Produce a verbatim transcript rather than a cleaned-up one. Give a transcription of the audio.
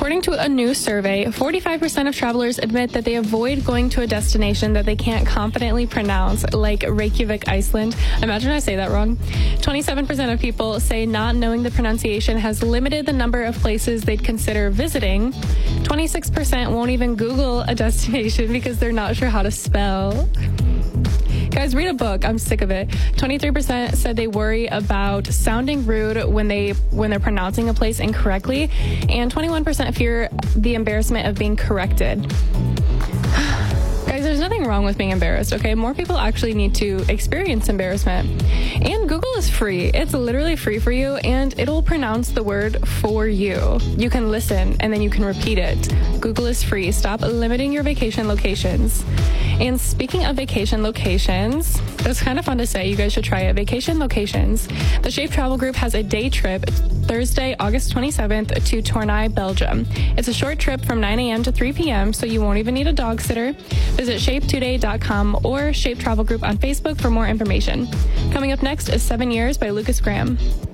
According to a new survey, forty-five percent of travelers admit that they avoid going to a destination that they can't confidently pronounce, like Reykjavik, Iceland. Imagine I say that wrong. twenty-seven percent of people say not knowing the pronunciation has limited the number of places they'd consider visiting. twenty-six percent won't even Google a destination because they're not sure how to spell. Guys, read a book. I'm sick of it. twenty-three percent said they worry about sounding rude when they when they're pronouncing a place incorrectly, and twenty-one percent fear the embarrassment of being corrected. Guys, there's nothing wrong with being embarrassed, okay? More people actually need to experience embarrassment. And Google is free. It's literally free for you, and it'll pronounce the word for you. You can listen, and then you can repeat it. Google is free. Stop limiting your vacation locations. And speaking of vacation locations, it's kind of fun to say. You guys should try it. Vacation locations. The Shape Travel Group has a day trip Thursday, August twenty-seventh to Tournai, Belgium. It's a short trip from nine a.m. to three p.m., so you won't even need a dog sitter. Visit shape today dot com or Shape Travel Group on Facebook for more information. Coming up next is Seven Years by Lucas Graham.